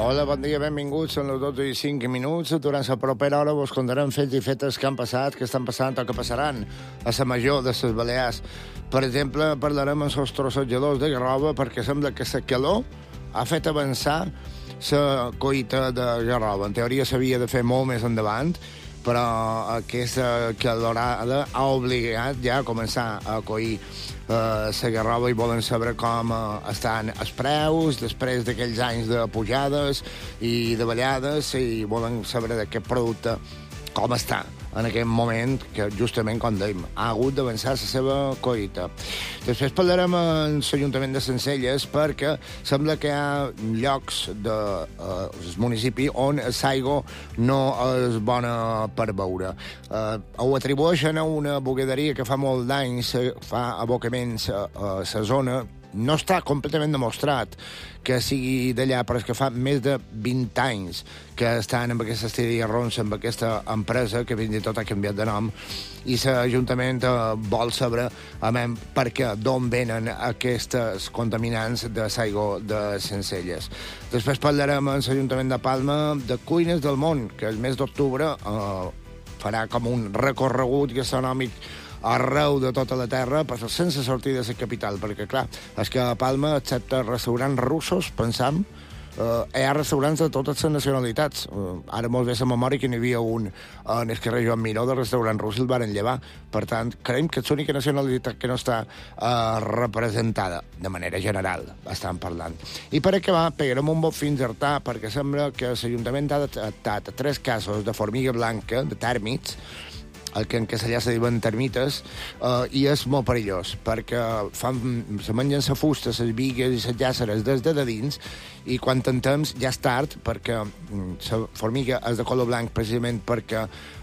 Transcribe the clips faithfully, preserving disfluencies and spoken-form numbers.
Hola, bon dia, benvinguts. Són les dotze i cinc minuts. Durant la propera hora vos contarem fets i fetes que han passat, que estan passant o que passaran a la major de les Balears. Per exemple, parlarem amb els trossejadors de garrova perquè sembla que la calor ha fet avançar la coita de garrova. En teoria s'havia de fer molt més endavant, però aquesta calorada ha obligat ja a començar a coir la uh, garrova i volen saber com uh, estan els preus després d'aquells anys de pujades i de ballades i volen saber d'aquest producte com està en aquest moment que justament, com dèiem, ha hagut d'avançar la seva coita. Després parlarem amb l'Ajuntament de Sencelles perquè sembla que hi ha llocs del uh, municipi on l'aigua no és bona per beure. Uh, ho atribueixen a una bugaderia que fa molt d'anys fa abocaments a, a la zona. No està completament demostrat que sigui d'allà, però és que fa més de vint anys que estan amb aquesta estèria ronça, amb aquesta empresa, que fins i tot ha canviat de nom, i l'Ajuntament vol saber per què, d'on venen aquests contaminants de l'aigua de Sencelles. Després parlarem amb l'Ajuntament de Palma de Cuines del Món, que el mes d'octubre eh, farà com un recorregut gastronòmic arreu de tota la terra, però sense sortir de la capital, perquè, clar, és que a Palma, excepte restaurants russos, pensam, eh, hi ha restaurants de totes les nacionalitats. Eh, ara molt bé la memòria que n'hi havia un en el carrer Joan Miró de restaurant rus i el varen llevar. Per tant, creiem que és l'única nacionalitat que no està eh, representada, de manera general, estan parlant. I per acabar, pegarem un bot fins a Artà, perquè sembla que l'Ajuntament ha detectat tres casos de formiga blanca, de tèrmits, el que en castellà se diuen termites, eh, i és molt perillós, perquè fan, se mengen la fusta, les bigues i les llàceres des de dins, i quan en temps ja és tard, perquè la formiga és de color blanc precisament perquè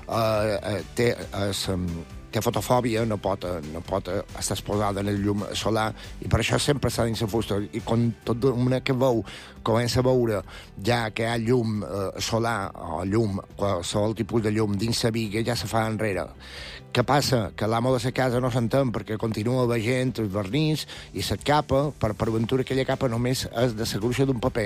eh, té... Es, té fotofòbia, no pot, no pot estar exposada en el llum solar, i per això sempre està dins la fusta. I quan tot una que veu comença a veure ja que hi ha llum eh, solar o llum, qualsevol tipus de llum dins la biga, ja se fa enrere. Què passa? Que l'amo de la casa no s'entén perquè continua veient el vernís i la capa, per, per ventura aquella capa només és de la gruixa d'un paper.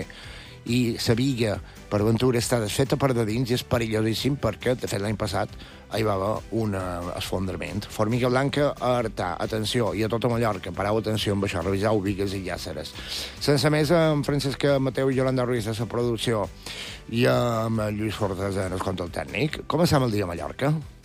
I la biga, per ventura, està desfeta per de dins i és perillosíssim perquè, de fet, l'any passat hi va haver un esfondrament. Formiga blanca a Artà, atenció, i a tota Mallorca, parau atenció amb això, reviseu bigues i llàceres. Sense més, amb Francesc Mateu i Yolanda Ruiz de la producció i amb Lluís Fortesa en el control tècnic. Comencem el dia a Mallorca.